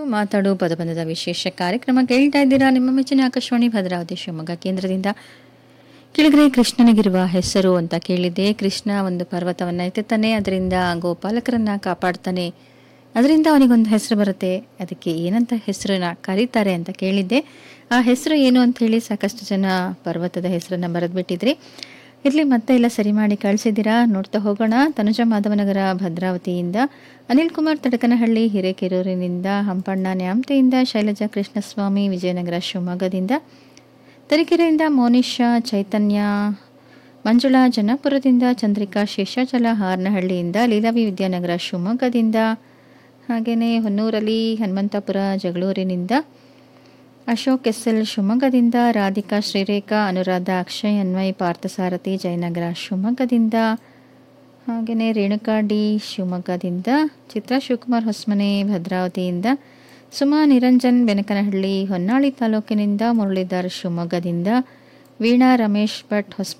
ಮಾತಾಡು ಪದಬಂಧದ ವಿಶೇಷ ಕಾರ್ಯಕ್ರಮ ಕೇಳ್ತಾ ಇದ್ದೀರಾ ನಿಮ್ಮ ಮೆಚ್ಚಿನ ಆಕಾಶವಾಣಿ ಭದ್ರಾವತಿ ಶಿವಮೊಗ್ಗ ಕೇಂದ್ರದಿಂದ. ಕೆಳಗಡೆ ಕೃಷ್ಣನಿಗಿರುವ ಹೆಸರು ಅಂತ ಕೇಳಿದ್ದೆ. ಕೃಷ್ಣ ಒಂದು ಪರ್ವತವನ್ನು ಎತ್ತುತ್ತಾನೆ, ಅದರಿಂದ ಗೋಪಾಲಕರನ್ನ ಕಾಪಾಡ್ತಾನೆ, ಅದರಿಂದ ಅವನಿಗೊಂದು ಹೆಸರು ಬರುತ್ತೆ. ಅದಕ್ಕೆ ಏನಂತ ಹೆಸರನ್ನ ಕರೀತಾರೆ ಅಂತ ಕೇಳಿದ್ದೆ. ಆ ಹೆಸರು ಏನು ಅಂತ ಹೇಳಿ ಸಾಕಷ್ಟು ಜನ ಪರ್ವತದ ಹೆಸರನ್ನ ಬರೆದ್ಬಿಟ್ಟಿದ್ರಿ. ಇರಲಿ, ಮತ್ತೆ ಎಲ್ಲ ಸರಿ ಮಾಡಿ ಕಳಿಸಿದ್ದೀರಾ. ನೋಡ್ತಾ ಹೋಗೋಣ. ತನುಜ ಮಾಧವನಗರ ಭದ್ರಾವತಿಯಿಂದ, ಅನಿಲ್ ಕುಮಾರ್ ತಡಕನಹಳ್ಳಿ ಹಿರೇಕೆರೂರಿನಿಂದ, ಹಂಪಣ್ಣ ನ್ಯಾಮತೆಯಿಂದ, ಶೈಲಜಾ ಕೃಷ್ಣಸ್ವಾಮಿ ವಿಜಯನಗರ ಶಿವಮೊಗ್ಗದಿಂದ, ತರೀಕೆರೆಯಿಂದ ಮೋನಿಶಾ ಚೈತನ್ಯ, ಮಂಜುಳಾ ಜನ್ನಾಪುರದಿಂದ, ಚಂದ್ರಿಕಾ ಶೇಷಾಚಲ ಹಾರನಹಳ್ಳಿಯಿಂದ, ಲೀಲಾವಿ ವಿದ್ಯಾನಗರ ಶಿವಮೊಗ್ಗದಿಂದ, ಹಾಗೆಯೇ ಹೊನ್ನೂರಲ್ಲಿ ಹನುಮಂತಪುರ ಜಗಳೂರಿನಿಂದ, ಅಶೋಕ್ ಎಸ್ಎಲ್ ಶಿವಮೊಗ್ಗದಿಂದ, ರಾಧಿಕಾ ಶ್ರೀರೇಖಾ ಅನುರಾಧ ಅಕ್ಷಯ್ ಅನ್ವಯ್ ಪಾರ್ಥಸಾರಥಿ ಜಯನಗರ ಶಿವಮೊಗ್ಗದಿಂದ, ಹಾಗೆಯೇ ರೇಣುಕಾ ಡಿ ಶಿವಮೊಗ್ಗದಿಂದ, ಚಿತ್ರಾ ಶಿವಕುಮಾರ್ ಹೊಸಮನೆ ಭದ್ರಾವತಿಯಿಂದ, ಸುಮಾ ನಿರಂಜನ್ ಬೆನಕನಹಳ್ಳಿ ಹೊನ್ನಾಳಿ ತಾಲೂಕಿನಿಂದ, ಮುರಳೀಧರ್ ಶಿವಮೊಗ್ಗದಿಂದ, ವೀಣಾ ರಮೇಶ್ ಭಟ್ ಹೊಸ